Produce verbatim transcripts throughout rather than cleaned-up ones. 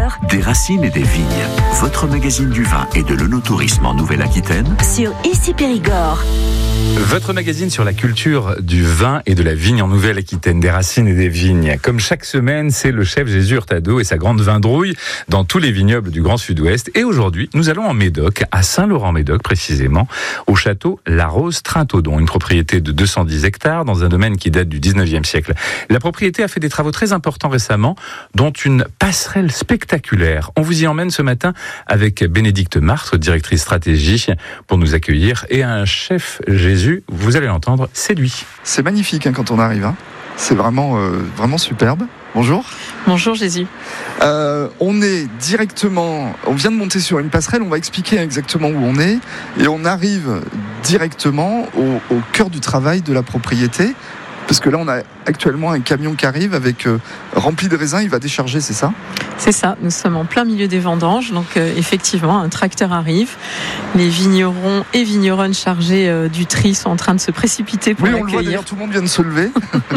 heures, Des racines et des vignes, votre magazine du vin et de l'œnotourisme en Nouvelle-Aquitaine sur Ici Périgord. Votre magazine sur la culture du vin et de la vigne en Nouvelle-Aquitaine, des racines et des vignes. Comme chaque semaine, c'est le chef Jésus Hurtado et sa grande vindrouille dans tous les vignobles du Grand Sud-Ouest. Et aujourd'hui, nous allons en Médoc, à Saint-Laurent-Médoc précisément, au château La Rose Trinthodon, une propriété de deux cent dix hectares dans un domaine qui date du dix-neuvième siècle. La propriété a fait des travaux très importants récemment, dont une passerelle spectaculaire. On vous y emmène ce matin avec Bénédicte Martre, directrice stratégie, pour nous accueillir, et un chef Jésus. Vous allez l'entendre, c'est lui. C'est magnifique hein, quand on arrive. Hein. C'est vraiment, euh, vraiment superbe. Bonjour. Bonjour Jésus. Euh, on est directement, on vient de monter sur une passerelle, on va expliquer exactement où on est, et on arrive directement au, au cœur du travail de la propriété. Parce que là, on a actuellement un camion qui arrive avec euh, rempli de raisins, il va décharger, c'est ça ? C'est ça, nous sommes en plein milieu des vendanges, donc euh, effectivement, un tracteur arrive. Les vignerons et vigneronnes chargés euh, du tri sont en train de se précipiter pour oui, l'accueillir. Oui, on le voit d'ailleurs, tout le monde vient de se lever.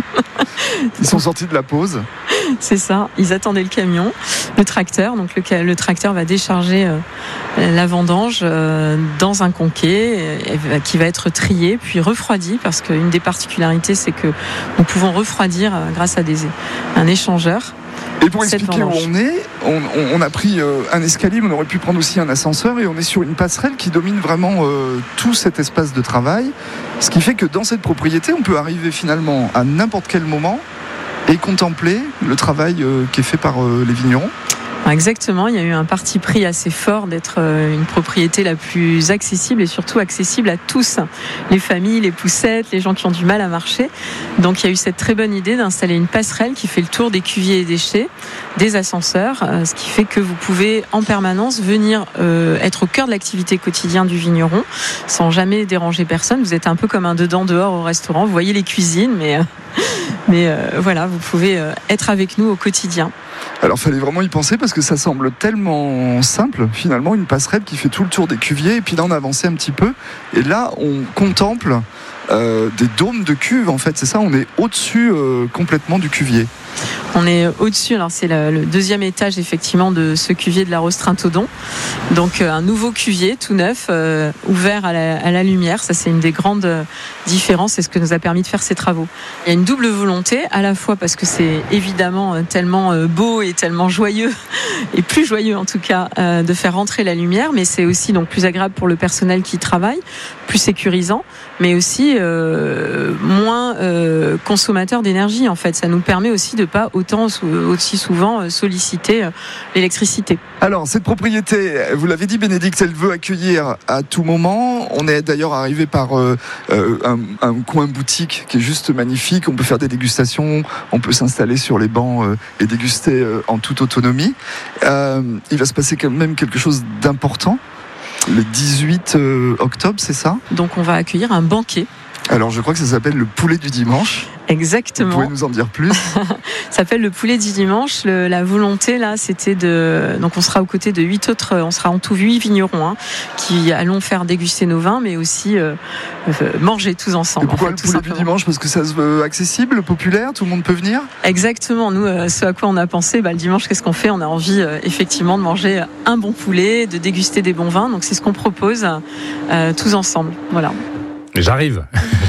Ils sont sortis de la pause. C'est ça, ils attendaient le camion, le tracteur. Donc le, le tracteur va décharger euh, la vendange euh, dans un conquet euh, qui va être trié, puis refroidi, parce qu'une des particularités, c'est que nous pouvons refroidir euh, grâce à des, un échangeur. Et pour expliquer où on est, on, on, on a pris euh, un escalier, mais on aurait pu prendre aussi un ascenseur, et on est sur une passerelle qui domine vraiment euh, tout cet espace de travail, ce qui fait que dans cette propriété, on peut arriver finalement à n'importe quel moment et contempler le travail euh, qui est fait par euh, les vignerons. Exactement, il y a eu un parti pris assez fort d'être une propriété la plus accessible et surtout accessible à tous, les familles, les poussettes, les gens qui ont du mal à marcher. Donc il y a eu cette très bonne idée d'installer une passerelle qui fait le tour des cuviers et déchets, des ascenseurs, ce qui fait que vous pouvez en permanence venir euh, être au cœur de l'activité quotidienne du vigneron sans jamais déranger personne. Vous êtes un peu comme un dedans-dehors au restaurant, vous voyez les cuisines, mais, euh, mais euh, voilà, vous pouvez euh, être avec nous au quotidien. Alors, il fallait vraiment y penser parce que ça semble tellement simple, finalement, une passerelle qui fait tout le tour des cuviers. Et puis là, on a avancé un petit peu. Et là, on contemple euh, des dômes de cuve, en fait. C'est ça, on est au-dessus euh, complètement du cuvier. On est au-dessus, alors c'est le, le deuxième étage effectivement de ce cuvier de la Rose Trinthodon. Donc euh, un nouveau cuvier tout neuf, euh, ouvert à la, à la lumière. Ça c'est une des grandes différences, c'est ce que nous a permis de faire ces travaux. Il y a une double volonté, à la fois parce que c'est évidemment tellement beau et tellement joyeux, et plus joyeux en tout cas, euh, de faire rentrer la lumière, mais c'est aussi donc plus agréable pour le personnel qui travaille, plus sécurisant, mais aussi euh, moins euh, consommateur d'énergie en fait. Ça nous permet aussi de pas autant aussi souvent solliciter l'électricité. Alors cette propriété, vous l'avez dit Bénédicte, elle veut accueillir à tout moment. On est d'ailleurs arrivé par euh, un, un coin boutique qui est juste magnifique. On peut faire des dégustations, on peut s'installer sur les bancs euh, et déguster euh, en toute autonomie. Euh, il va se passer quand même quelque chose d'important. Le dix-huit octobre, c'est ça ? Donc on va accueillir un banquet. Alors je crois que ça s'appelle le poulet du dimanche. Exactement. Vous pouvez nous en dire plus ? Ça s'appelle le poulet du dimanche. Le, la volonté là, c'était de. Donc on sera aux côtés de huit autres. On sera en tout huit vignerons hein, qui allons faire déguster nos vins, mais aussi euh, manger tous ensemble. Et pourquoi en fait, le poulet du dimanche ? Parce que ça se veut accessible, populaire, tout le monde peut venir ? Exactement. Nous, euh, ce à quoi on a pensé, bah, le dimanche, qu'est-ce qu'on fait ? On a envie euh, effectivement de manger un bon poulet, de déguster des bons vins. Donc c'est ce qu'on propose euh, tous ensemble. Voilà. J'arrive.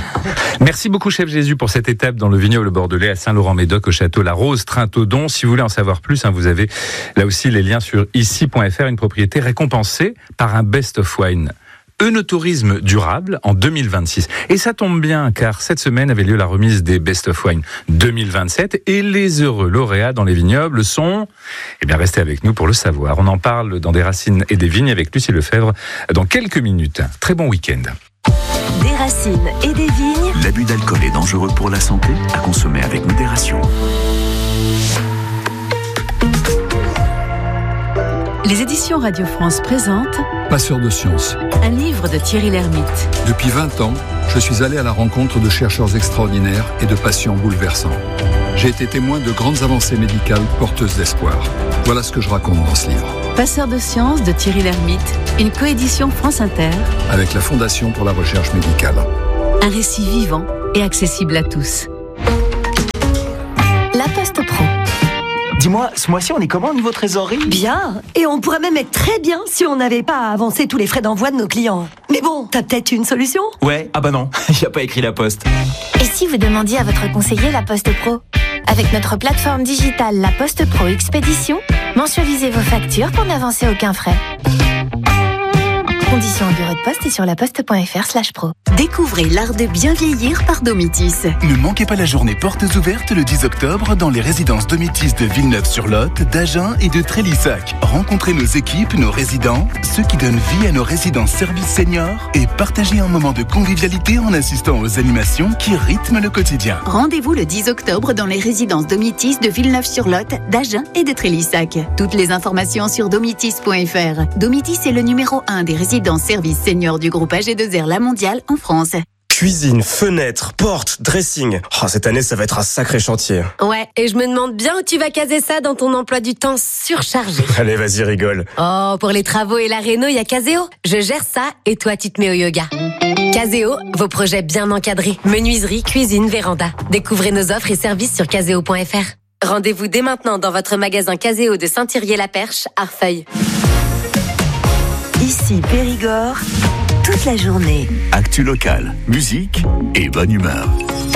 Merci beaucoup, chef Jésus, pour cette étape dans le vignoble bordelais à Saint-Laurent-Médoc, au château La Rose Trinthodon. Si vous voulez en savoir plus, hein, vous avez là aussi les liens sur ici point f r, une propriété récompensée par un Best of Wine œnotourisme durable en deux mille vingt-six. Et ça tombe bien, car cette semaine avait lieu la remise des Best of Wine deux mille vingt-sept, et les heureux lauréats dans les vignobles sont... Eh bien, restez avec nous pour le savoir. On en parle dans Des Racines et des Vignes avec Lucie Lefebvre dans quelques minutes. Très bon week-end. Des racines et des vignes. L'abus d'alcool est dangereux pour la santé, à consommer avec modération. Les éditions Radio France présentent Passeur de sciences. Un livre de Thierry Lhermitte. Depuis vingt ans, je suis allé à la rencontre de chercheurs extraordinaires et de patients bouleversants. J'ai été témoin de grandes avancées médicales porteuses d'espoir. Voilà ce que je raconte dans ce livre. Passeur de sciences de Thierry Lhermitte, une coédition France Inter avec la Fondation pour la recherche médicale. Un récit vivant et accessible à tous. La Poste Pro. Dis-moi, ce mois-ci, on est comment au niveau trésorerie? Bien. Et on pourrait même être très bien si on n'avait pas à avancer tous les frais d'envoi de nos clients. Mais bon, t'as peut-être une solution? Ouais, ah bah non, il n'y a pas écrit La Poste. Et si vous demandiez à votre conseiller La Poste Pro? Avec notre plateforme digitale La Poste Pro Expédition, mensualisez vos factures pour n'avancer aucun frais. Conditions au bureau de poste et sur laposte.fr slash pro. Découvrez l'art de bien vieillir par Domitis. Ne manquez pas la journée portes ouvertes le dix octobre dans les résidences Domitis de Villeneuve-sur-Lot, d'Agen et de Trélissac. Rencontrez nos équipes, nos résidents, ceux qui donnent vie à nos résidences services seniors et partagez un moment de convivialité en assistant aux animations qui rythment le quotidien. Rendez-vous le dix octobre dans les résidences Domitis de Villeneuve-sur-Lot, d'Agen et de Trélissac. Toutes les informations sur domitis point f r. Domitis est le numéro un des résidences dans service senior du groupe A G deux R La Mondiale en France. Cuisine, fenêtres, portes, dressing. Oh, cette année, ça va être un sacré chantier. Ouais, et je me demande bien où tu vas caser ça dans ton emploi du temps surchargé. Allez, vas-y, rigole. Oh, pour les travaux et la réno, il y a Caseo. Je gère ça et toi, tu te mets au yoga. Caseo, vos projets bien encadrés. Menuiserie, cuisine, véranda. Découvrez nos offres et services sur caseo point f r. Rendez-vous dès maintenant dans votre magasin Caseo de Saint-Thirier-la-Perche, Arfeuil. Ici Périgord, toute la journée. Actu locale, musique et bonne humeur.